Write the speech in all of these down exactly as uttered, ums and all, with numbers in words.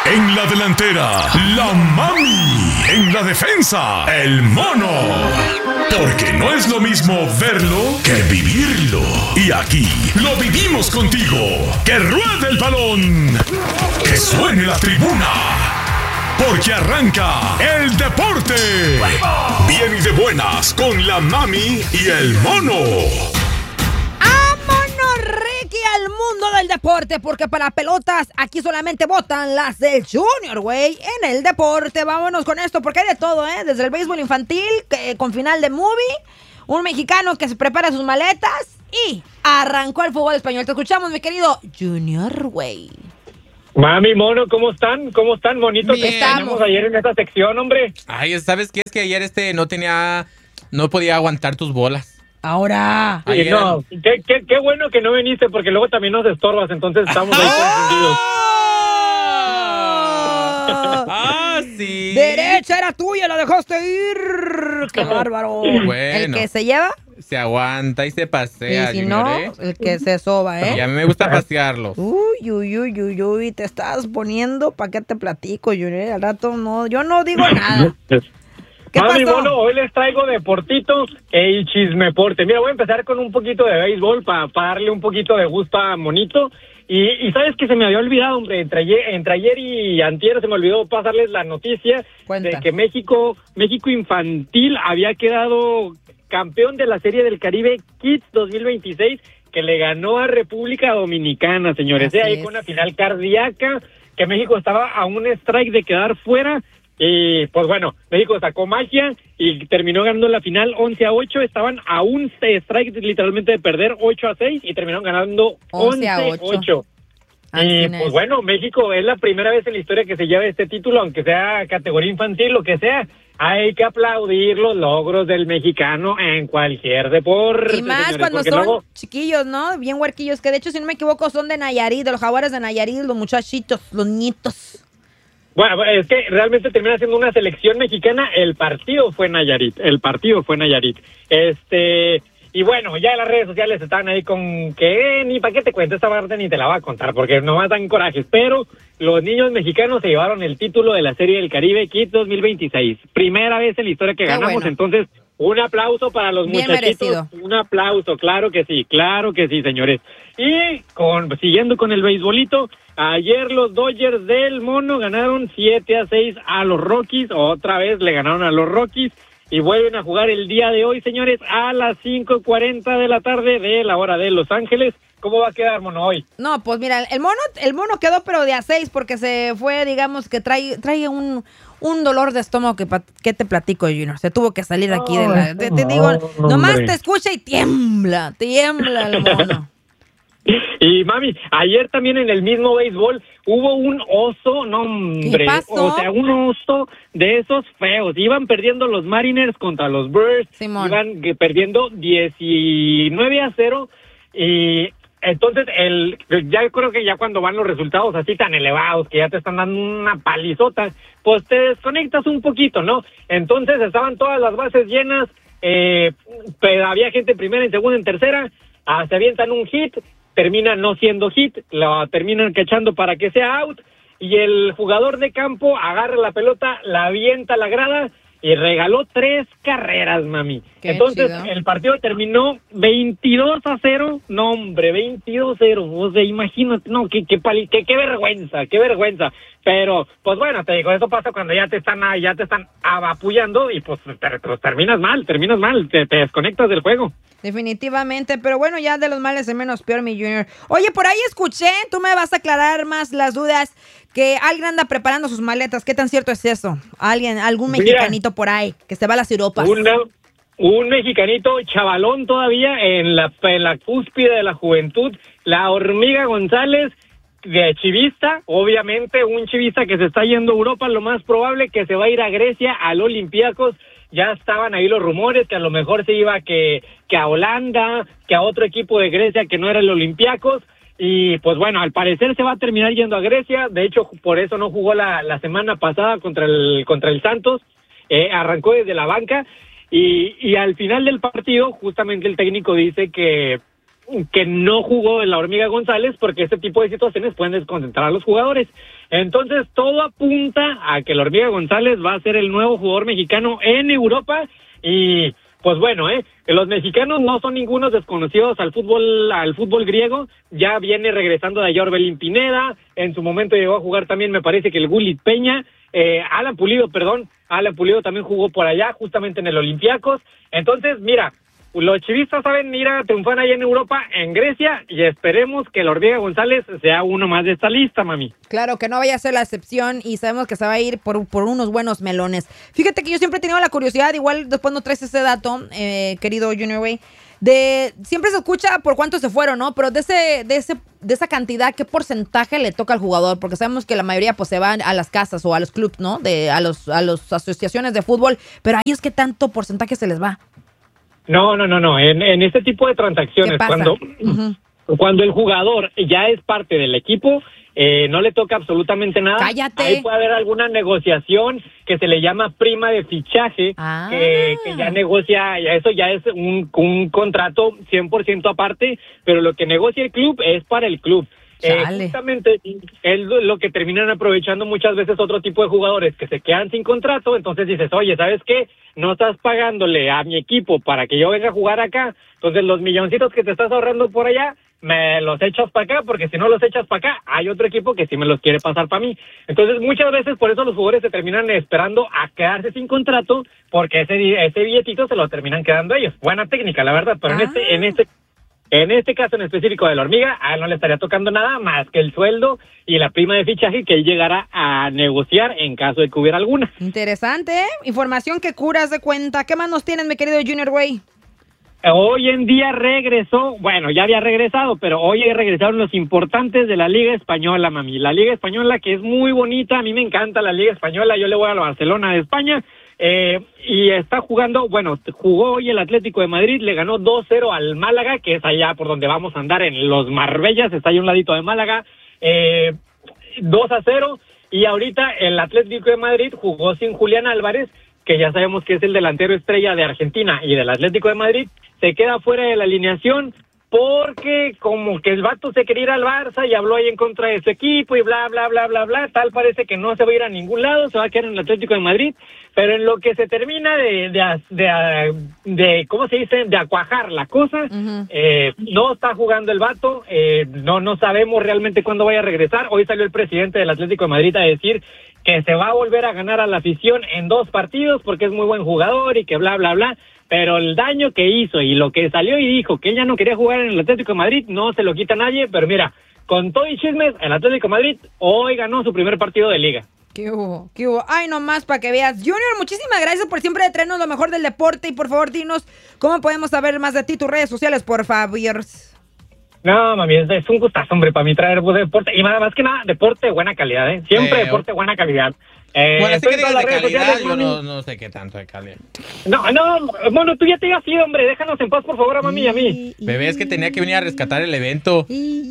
En la delantera, la mami. En la defensa, el mono. Porque no es lo mismo verlo que vivirlo. Y aquí lo vivimos contigo. ¡Que ruede el balón! ¡Que suene la tribuna! Porque arranca el deporte. Bien y de buenas con la mami y el mono. ¡Vámonos, Ricky, al mundo del deporte! Porque para pelotas aquí solamente votan las del Junior, güey. En el deporte, vámonos con esto, porque hay de todo, ¿eh? Desde el béisbol infantil, que, con final de movie, un mexicano que se prepara sus maletas y arrancó el fútbol español. Te escuchamos, mi querido Junior, güey. Mami, mono, ¿cómo están? ¿Cómo están, monito? Bien. Que estamos ayer en esta sección, hombre. Ay, ¿sabes qué? Es que ayer este no tenía, no podía aguantar tus bolas. Ahora. Sí, Ayer- no, qué, qué, qué bueno que no viniste, porque luego también nos estorbas, entonces estamos ahí confundidos. Ah, sí. Derecha era tuya, la dejaste ir. ¡Qué bárbaro! Bueno. El que se lleva Se aguanta y se y pasea, si Junior, no, ¿eh? el que se soba, ¿eh? Y a mí me gusta pasearlos. Uy, uy, uy, uy, uy, te estás poniendo, ¿para qué te platico, Junior? Al rato no, yo no digo nada. ¿Qué Mami, pasó? mono, hoy les traigo deportito y chismeporte. Mira, voy a empezar con un poquito de béisbol para darle un poquito de gusto a monito. Y, y sabes que se me había olvidado, hombre, entre ayer, entre ayer y antier se me olvidó pasarles la noticia Cuenta. de que México, México Infantil había quedado campeón de la Serie del Caribe Kids dos mil veintiséis, que le ganó a República Dominicana, señores. Así De ahí es. con una final cardíaca, que México estaba a un strike de quedar fuera. Y pues bueno, México sacó magia y terminó ganando la final once a ocho. Estaban a un strike literalmente de perder ocho a seis y terminaron ganando once a ocho. Y Así pues es. bueno, México es la primera vez en la historia que se lleva este título, aunque sea categoría infantil, lo que sea. Hay que aplaudir los logros del mexicano en cualquier deporte. Y más señores, cuando porque son luego- chiquillos, ¿no? Bien huerquillos, que de hecho, si no me equivoco, son de Nayarit, de los jaguares de Nayarit, los muchachitos, los nietos. Bueno, es que realmente termina siendo una selección mexicana. El partido fue Nayarit, el partido fue Nayarit. Este, y bueno, ya las redes sociales están ahí con que eh, ni para qué te cuento esta parte, ni te la va a contar, porque nomás dan corajes. Pero los niños mexicanos se llevaron el título de la Serie del Caribe Kids dos mil veintiséis. Primera vez en la historia que Qué ganamos, bueno. entonces un aplauso para los Bien muchachitos. merecido. Un aplauso, claro que sí, claro que sí, señores. Y con siguiendo con el beisbolito, ayer los Dodgers del Mono ganaron siete a seis a los Rockies, otra vez le ganaron a los Rockies y vuelven a jugar el día de hoy, señores, a las cinco cuarenta de la tarde de la hora de Los Ángeles. ¿Cómo va a quedar, Mono, hoy? No, pues mira, el mono, el mono quedó pero de a seis porque se fue, digamos, que trae, trae un, un dolor de estómago que, pa- que te platico, Junior. Se tuvo que salir de aquí de la... Te, te digo, no, nomás hombre. te escucha y tiembla, tiembla el mono. Y mami, ayer también en el mismo béisbol hubo un oso, no hombre, ¿Qué pasó? o sea, un oso de esos feos. Iban perdiendo los Mariners contra los Birds, Simón. iban eh, perdiendo diecinueve a cero y entonces el ya creo que ya cuando van los resultados así tan elevados que ya te están dando una palizota, pues te desconectas un poquito, ¿no? Entonces estaban todas las bases llenas, eh, pero había gente en primera, en segunda, en tercera, ah, se avientan un hit, termina no siendo hit, la terminan cachando para que sea out, y el jugador de campo agarra la pelota, la avienta a la grada y regaló tres carreras, mami. Qué Entonces chido. el partido terminó veintidós a cero, no hombre, veintidós a cero, o sea, imagínate, no, qué, qué, pali, qué, qué vergüenza, qué vergüenza. Pero, pues bueno, te digo, eso pasa cuando ya te están, ya te están apapullando y pues, te- pues terminas mal, terminas mal, te, te desconectas del juego. Definitivamente, pero bueno, ya de los males el menos peor, mi Junior. Oye, por ahí escuché, tú me vas a aclarar más las dudas, que alguien anda preparando sus maletas. ¿Qué tan cierto es eso? Alguien, algún Mira. mexicanito por ahí, que se va a las Europas. Una, un mexicanito chavalón todavía en la, en la cúspide de la juventud, la Hormiga González, de chivista, obviamente un chivista que se está yendo a Europa, lo más probable que se va a ir a Grecia, al Olympiacos. Ya estaban ahí los rumores que a lo mejor se iba que, que a Holanda, que a otro equipo de Grecia que no era el Olympiacos. Y pues bueno, al parecer se va a terminar yendo a Grecia. De hecho, por eso no jugó la, la semana pasada contra el, contra el Santos. Eh, arrancó desde la banca. Y, y al final del partido, justamente el técnico dice que que no jugó en la Hormiga González, porque este tipo de situaciones pueden desconcentrar a los jugadores. Entonces, todo apunta a que la Hormiga González va a ser el nuevo jugador mexicano en Europa. Y pues bueno, eh, los mexicanos no son ningunos desconocidos al fútbol al fútbol griego. Ya viene regresando de allá Orbelín Pineda, en su momento llegó a jugar también, me parece que el Gulit Peña, eh, Alan Pulido, perdón, Alan Pulido también jugó por allá, justamente en el Olympiacos. Entonces, mira, los chivistas saben ir a triunfar allá en Europa, en Grecia, y esperemos que la Hormiga González sea uno más de esta lista, mami. Claro, que no vaya a ser la excepción y sabemos que se va a ir por, por unos buenos melones. Fíjate que yo siempre he tenido la curiosidad, igual después no traes ese dato, eh, querido Junior Way, de siempre se escucha por cuántos se fueron, ¿no? Pero de ese, de ese, de esa cantidad, ¿qué porcentaje le toca al jugador? Porque sabemos que la mayoría pues se van a las casas o a los clubs, ¿no? De, a los, a las asociaciones de fútbol, pero ahí es que tanto porcentaje se les va. No, no, no, no. En, en este tipo de transacciones, cuando, uh-huh. cuando el jugador ya es parte del equipo, eh, no le toca absolutamente nada. Cállate. Ahí puede haber alguna negociación que se le llama prima de fichaje, ah. que, que ya negocia, ya eso ya es un, un contrato cien por ciento aparte, pero lo que negocia el club es para el club. Eh, justamente es lo que terminan aprovechando muchas veces otro tipo de jugadores que se quedan sin contrato. Entonces dices, oye, ¿sabes qué? No estás pagándole a mi equipo para que yo venga a jugar acá, entonces los milloncitos que te estás ahorrando por allá me los echas para acá, porque si no los echas para acá hay otro equipo que sí me los quiere pasar para mí. Entonces muchas veces por eso los jugadores se terminan esperando a quedarse sin contrato, porque ese, ese billetito se lo terminan quedando ellos. Buena técnica, la verdad, pero ah. en este en este En este caso en específico de la Hormiga, a él no le estaría tocando nada más que el sueldo y la prima de fichaje que él llegará a negociar en caso de que hubiera alguna. Interesante, ¿eh? Información que curas de cuenta. ¿Qué más nos tienes, mi querido Junior Way? Hoy en día regresó, bueno, ya había regresado, pero hoy regresaron los importantes de la Liga Española, mami. La Liga Española, que es muy bonita, a mí me encanta la Liga Española, yo le voy a la Barcelona de España. Eh, y está jugando, bueno, jugó hoy el Atlético de Madrid, le ganó dos cero al Málaga, que es allá por donde vamos a andar, en los Marbellas, está ahí un ladito de Málaga, eh, dos a cero, y ahorita el Atlético de Madrid jugó sin Julián Álvarez, que ya sabemos que es el delantero estrella de Argentina y del Atlético de Madrid, se queda fuera de la alineación, porque como que el vato se quería ir al Barça y habló ahí en contra de su equipo y bla, bla, bla, bla, bla, tal parece que no se va a ir a ningún lado, se va a quedar en el Atlético de Madrid, pero en lo que se termina de, de, de, de ¿cómo se dice?, de acuajar la cosa, uh-huh. eh, no está jugando el vato, eh, no, no sabemos realmente cuándo vaya a regresar. Hoy salió el presidente del Atlético de Madrid a decir que se va a volver a ganar a la afición en dos partidos porque es muy buen jugador y que bla, bla, bla. Pero el daño que hizo y lo que salió y dijo que ella no quería jugar en el Atlético de Madrid no se lo quita a nadie, pero mira, con todo y chismes, el Atlético de Madrid hoy ganó su primer partido de liga. ¿Qué hubo? ¿Qué hubo? Ay, nomás para que veas. Junior, muchísimas gracias por siempre traernos lo mejor del deporte y por favor dinos cómo podemos saber más de ti, tus redes sociales, por favor. No, mami, es, es un gustazo, hombre, para mí traer deporte y más que nada, deporte de buena calidad, ¿eh? Siempre eh, deporte de buena calidad. Eh, bueno, este que digas de calidad, sociales, yo no, no sé qué tanto de calidad. No, no, bueno, tú ya te ibas así, hombre, déjanos en paz, por favor, a mami y a mí. Bebé, es que tenía que venir a rescatar el evento.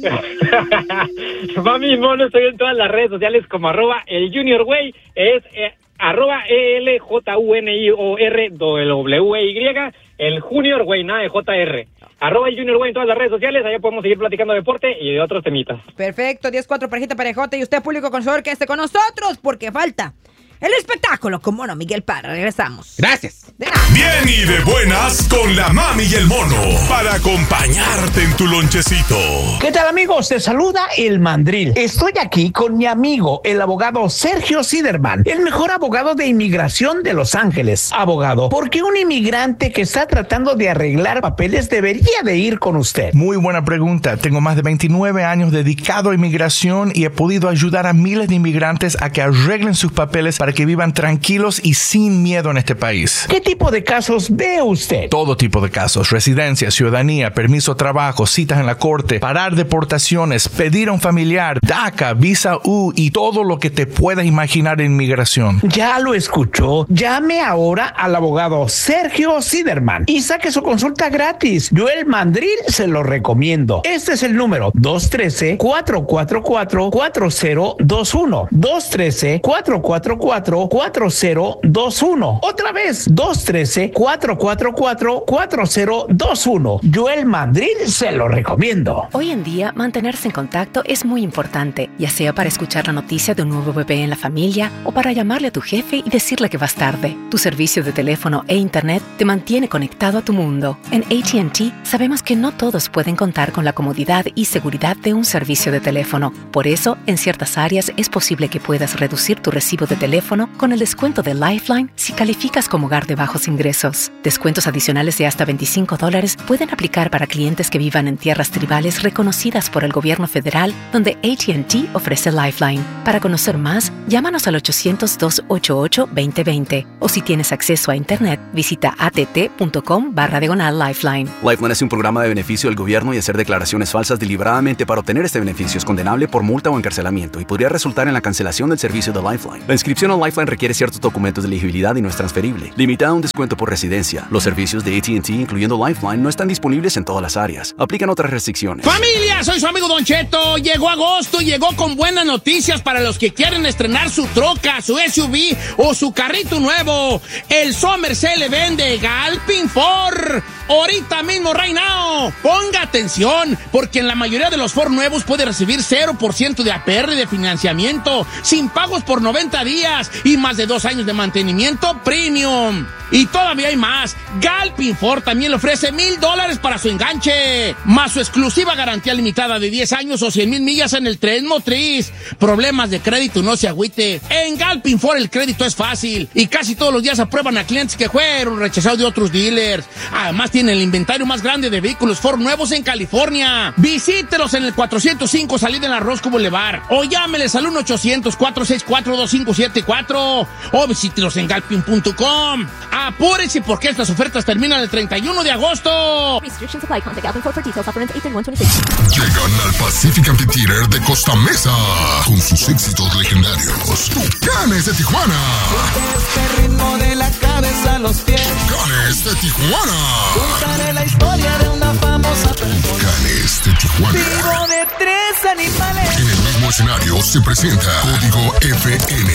Mami, mono, estoy en todas las redes sociales como arroba el Junior Way, es eh, arroba E L J U N I O R W E Y, el Junior Way, nada de J R. Arroba el Junior Way en todas las redes sociales, allá podemos seguir platicando de deporte y de otros temitas. Perfecto, diez cuatro parejita parejote y usted público conocedor que esté con nosotros porque falta el espectáculo con Mono Miguel Parra. Regresamos. Gracias. Bien y de buenas con la mami y el mono para acompañarte en tu lonchecito. ¿Qué tal, amigos? Te saluda el Mandril. Estoy aquí con mi amigo, el abogado Sergio Siderman, el mejor abogado de inmigración de Los Ángeles. Abogado, ¿por qué un inmigrante que está tratando de arreglar papeles debería de ir con usted? Muy buena pregunta. Tengo más de veintinueve años dedicado a inmigración y he podido ayudar a miles de inmigrantes a que arreglen sus papeles para que vivan tranquilos y sin miedo en este país. ¿Qué tipo de casos ve usted? Todo tipo de casos: residencia, ciudadanía, permiso de trabajo, citas en la corte, parar deportaciones, pedir a un familiar, DACA, visa U y todo lo que te puedas imaginar en inmigración. Ya lo escuchó. Llame ahora al abogado Sergio Siderman y saque su consulta gratis. Yo, el Mandril, se lo recomiendo. Este es el número dos uno tres, cuatro cuatro cuatro, cuatro cero dos uno. dos uno tres, cuatro cuatro cuatro, cuatro, cuatro cero dos uno. Otra vez, dos uno tres, cuatro cuatro cuatro, cuatro cero dos uno. Yo el Mandril se lo recomiendo. Hoy en día, mantenerse en contacto es muy importante, ya sea para escuchar la noticia de un nuevo bebé en la familia o para llamarle a tu jefe y decirle que vas tarde. Tu servicio de teléfono e internet te mantiene conectado a tu mundo. En A T and T sabemos que no todos pueden contar con la comodidad y seguridad de un servicio de teléfono. Por eso, en ciertas áreas es posible que puedas reducir tu recibo de teléfono con el descuento de Lifeline si calificas como hogar de bajos ingresos. Descuentos adicionales de hasta veinticinco dólares pueden aplicar para clientes que vivan en tierras tribales reconocidas por el gobierno federal, donde A T and T ofrece Lifeline. Para conocer más, llámanos al ochocientos, dos ochenta y ocho, veinte veinte o si tienes acceso a internet, visita att.com barra diagonal Lifeline. Lifeline es un programa de beneficio del gobierno y hacer declaraciones falsas deliberadamente para obtener este beneficio es condenable por multa o encarcelamiento y podría resultar en la cancelación del servicio de Lifeline. La inscripción a Lifeline requiere ciertos documentos de elegibilidad y no es transferible. Limitada a un descuento por residencia. Los servicios de A T and T, incluyendo Lifeline, no están disponibles en todas las áreas. Aplican otras restricciones. ¡Familia! Soy su amigo Don Cheto. Llegó agosto y llegó con buenas noticias para los que quieren estrenar su troca, su S U V o su carrito nuevo. El Summer Sale vende Galpin Ford. Ahorita mismo, right now. Ponga atención, porque en la mayoría de los Ford nuevos puede recibir cero por ciento de A P R de financiamiento, sin pagos por noventa días y más de dos años de mantenimiento premium. Y todavía hay más. Galpin Ford también le ofrece mil dólares para su enganche, más su exclusiva garantía limitada de diez años o cien mil millas en el tren motriz. Problemas de crédito, no se agüite. En Galpin Ford el crédito es fácil y casi todos los días aprueban a clientes que fueron rechazados de otros dealers. Además tienen el inventario más grande de vehículos Ford nuevos en California. Visítelos en el cuatrocientos cinco Salida en la Roscoe Boulevard o llámeles al uno ochocientos, cuatro seis cuatro, dos cinco siete cuatro o visítelos en galpin punto com. Apúrense porque estas ofertas terminan el treinta y uno de agosto. Restrictions apply. Contact Galpin Ford for details. Offer ends eight thirty-one twenty-six. Llegan al Pacific Amphitheater de Costa Mesa con sus éxitos legendarios. Tucanes de Tijuana. Este ritmo de la cabeza a los pies. Tucanes de Tijuana. Contaré la historia de una famosa persona. Tucanes de Tijuana. Vivo de tres animales. En el mismo escenario se presenta Código F N.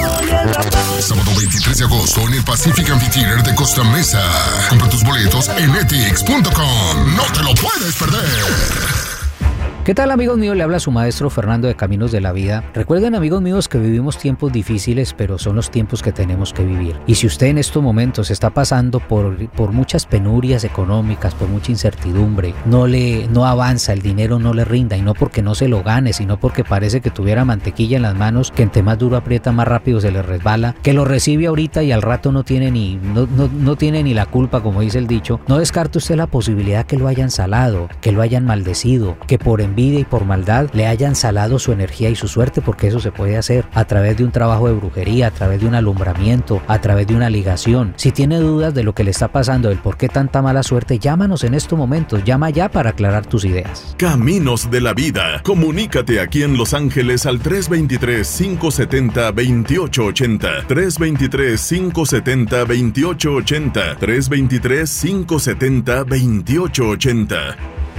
Sábado veintitrés de agosto en el Pacific Amphitheater de Costa Mesa. Compra tus boletos en etix punto com. No te lo puedes perder. ¿Qué tal, amigos míos? Le habla su maestro Fernando de Caminos de la Vida. Recuerden, amigos míos, que vivimos tiempos difíciles, pero son los tiempos que tenemos que vivir. Y si usted en estos momentos está pasando por, por muchas penurias económicas, por mucha incertidumbre, no le no avanza, el dinero no le rinda, y no porque no se lo gane, sino porque parece que tuviera mantequilla en las manos, que entre más duro aprieta, más rápido se le resbala, que lo recibe ahorita y al rato no tiene ni, no, no, no tiene ni la culpa, como dice el dicho, no descarte usted la posibilidad que lo hayan salado, que lo hayan maldecido, que por envidia y por maldad le hayan salado su energía y su suerte, porque eso se puede hacer a través de un trabajo de brujería, a través de un alumbramiento, a través de una ligación. Si tiene dudas de lo que le está pasando, del por qué tanta mala suerte, llámanos en estos momentos, llama ya para aclarar tus ideas. Caminos de la Vida. Comunícate aquí en Los Ángeles al tres dos tres, cinco siete cero, dos ocho ocho cero, tres dos tres, cinco siete cero, dos ocho ocho cero, tres dos tres, cinco siete cero, dos ocho ocho cero.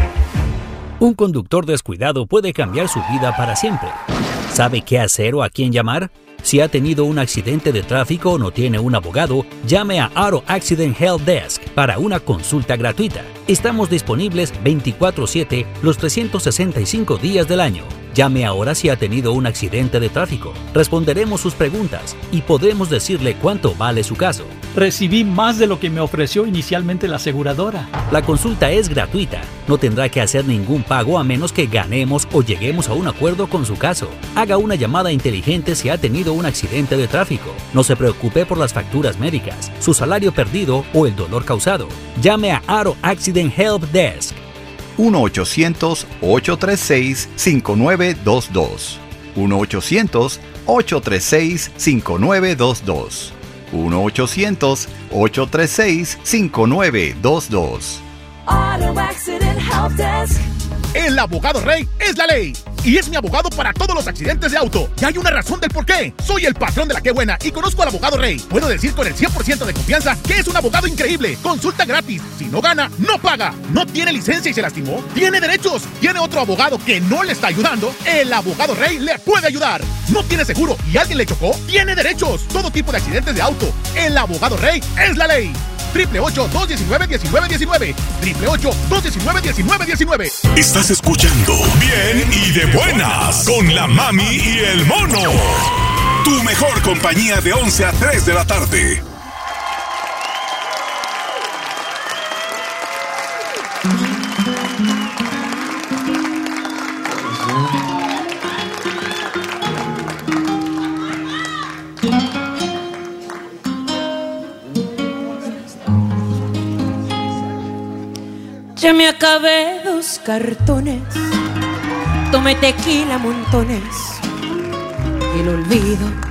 Un conductor descuidado puede cambiar su vida para siempre. ¿Sabe qué hacer o a quién llamar? Si ha tenido un accidente de tráfico o no tiene un abogado, llame a Auto Accident Help Desk para una consulta gratuita. Estamos disponibles veinticuatro siete los trescientos sesenta y cinco días del año. Llame ahora si ha tenido un accidente de tráfico. Responderemos sus preguntas y podremos decirle cuánto vale su caso. Recibí más de lo que me ofreció inicialmente la aseguradora. La consulta es gratuita. No tendrá que hacer ningún pago a menos que ganemos o lleguemos a un acuerdo con su caso. Haga una llamada inteligente si ha tenido un accidente de tráfico. No se preocupe por las facturas médicas, su salario perdido o el dolor causado. Llame a Auto Accident Help Desk. uno ochocientos, ocho tres seis, cinco nueve dos dos. uno ochocientos, ocho tres seis, cinco nueve dos dos. uno ochocientos, ocho tres seis, cinco nueve dos dos. Auto Accident Help Desk. El abogado rey es la ley. y es mi abogado para todos los accidentes de auto. Y hay una razón del por qué. Soy el patrón de la Qué Buena y conozco al abogado Rey. Puedo decir con el cien por ciento de confianza que es un abogado increíble. Consulta gratis. Si no gana, no paga. ¿No tiene licencia y se lastimó? ¿Tiene derechos? ¿Tiene otro abogado que no le está ayudando? El abogado Rey le puede ayudar. ¿No tiene seguro y alguien le chocó? Tiene derechos. Todo tipo de accidentes de auto. El abogado Rey es la ley. Triple ocho, dos diecinueve, diecinueve diecinueve. Triple ocho, dos diecinueve, diecinueve diecinueve. Estás escuchando Bien y de Buenas con la Mami y el Mono. Tu mejor compañía de once a tres de la tarde. Ya me acabé dos cartones, tomé tequila montones, el olvido